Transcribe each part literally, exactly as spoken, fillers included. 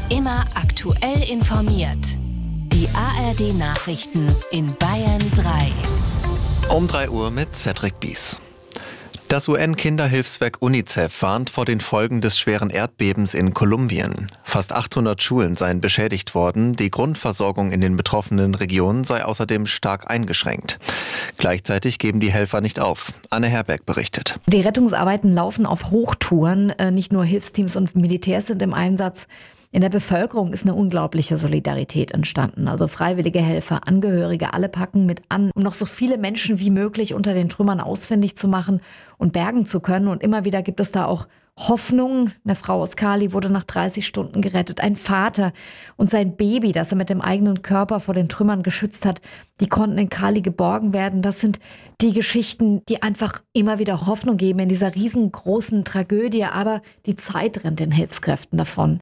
Immer aktuell informiert. Die A R D-Nachrichten in Bayern drei. Um drei Uhr mit Cedric Bies. Das U N-Kinderhilfswerk UNICEF warnt vor den Folgen des schweren Erdbebens in Kolumbien. Fast achthundert Schulen seien beschädigt worden. Die Grundversorgung in den betroffenen Regionen sei außerdem stark eingeschränkt. Gleichzeitig geben die Helfer nicht auf. Anne Herberg berichtet. Die Rettungsarbeiten laufen auf Hochtouren. Nicht nur Hilfsteams und Militärs sind im Einsatz. In der Bevölkerung ist eine unglaubliche Solidarität entstanden. Also freiwillige Helfer, Angehörige, alle packen mit an, um noch so viele Menschen wie möglich unter den Trümmern ausfindig zu machen und bergen zu können. Und immer wieder gibt es da auch Hoffnung. Eine Frau aus Cali wurde nach dreißig Stunden gerettet. Ein Vater und sein Baby, das er mit dem eigenen Körper vor den Trümmern geschützt hat, die konnten in Cali geborgen werden. Das sind die Geschichten, die einfach immer wieder Hoffnung geben in dieser riesengroßen Tragödie. Aber die Zeit rennt den Hilfskräften davon.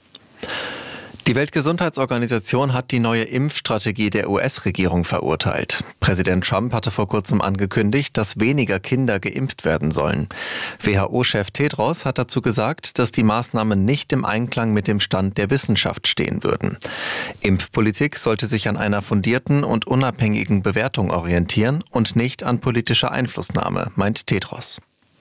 Die Weltgesundheitsorganisation hat die neue Impfstrategie der U S-Regierung verurteilt. Präsident Trump hatte vor kurzem angekündigt, dass weniger Kinder geimpft werden sollen. W H O-Chef Tedros hat dazu gesagt, dass die Maßnahmen nicht im Einklang mit dem Stand der Wissenschaft stehen würden. Impfpolitik sollte sich an einer fundierten und unabhängigen Bewertung orientieren und nicht an politischer Einflussnahme, meint Tedros.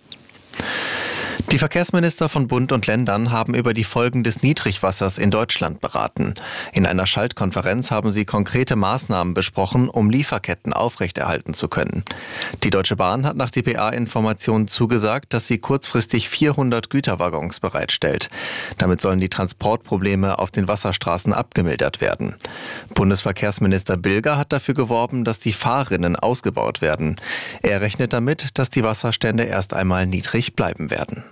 Die Verkehrsminister von Bund und Ländern haben über die Folgen des Niedrigwassers in Deutschland beraten. In einer Schaltkonferenz haben sie konkrete Maßnahmen besprochen, um Lieferketten aufrechterhalten zu können. Die Deutsche Bahn hat nach D P A-Informationen zugesagt, dass sie kurzfristig vierhundert Güterwaggons bereitstellt. Damit sollen die Transportprobleme auf den Wasserstraßen abgemildert werden. Bundesverkehrsminister Bilger hat dafür geworben, dass die Fahrrinnen ausgebaut werden. Er rechnet damit, dass die Wasserstände erst einmal niedrig bleiben werden.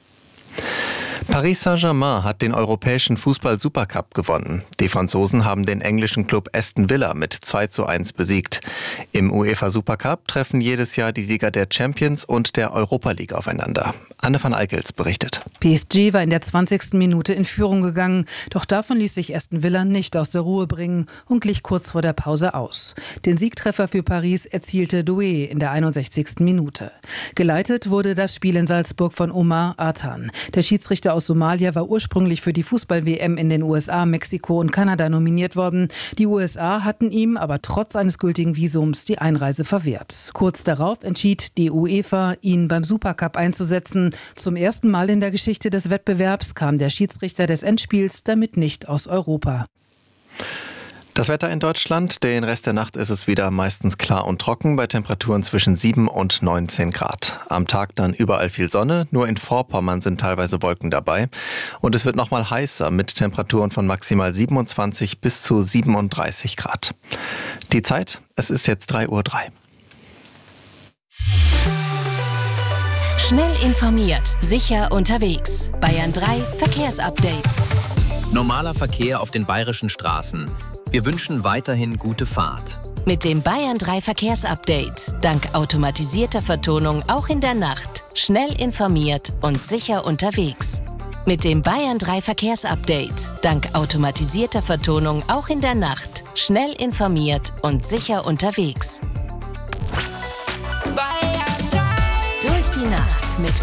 Paris Saint-Germain hat den europäischen Fußball-Supercup gewonnen. Die Franzosen haben den englischen Club Aston Villa mit zwei zu eins besiegt. Im UEFA Supercup treffen jedes Jahr die Sieger der Champions und der Europa League aufeinander. Anne van Eickels berichtet. P S G war in der zwanzigsten Minute in Führung gegangen, doch davon ließ sich Aston Villa nicht aus der Ruhe bringen und glich kurz vor der Pause aus. Den Siegtreffer für Paris erzielte Doué in der einundsechzigsten Minute. Geleitet wurde das Spiel in Salzburg von Omar Atan. Der Schiedsrichter aus Somalia war ursprünglich für die Fußball-W M in den U S A, Mexiko und Kanada nominiert worden. Die U S A hatten ihm aber trotz eines gültigen Visums die Einreise verwehrt. Kurz darauf entschied die UEFA, ihn beim Supercup einzusetzen. Zum ersten Mal in der Geschichte des Wettbewerbs kam der Schiedsrichter des Endspiels damit nicht aus Europa. Das Wetter in Deutschland, den Rest der Nacht ist es wieder meistens klar und trocken bei Temperaturen zwischen sieben und neunzehn Grad. Am Tag dann überall viel Sonne, nur in Vorpommern sind teilweise Wolken dabei. Und es wird nochmal heißer mit Temperaturen von maximal siebenundzwanzig bis zu siebenunddreißig Grad. Die Zeit, es ist jetzt drei Uhr drei. Schnell informiert, sicher unterwegs. Bayern drei Verkehrsupdate. Normaler Verkehr auf den bayerischen Straßen. Wir wünschen weiterhin gute Fahrt. Mit dem Bayern drei Verkehrsupdate. Dank automatisierter Vertonung auch in der Nacht. Schnell informiert und sicher unterwegs. Mit dem Bayern drei Verkehrsupdate. Dank automatisierter Vertonung auch in der Nacht. Schnell informiert und sicher unterwegs. Durch die Nacht mit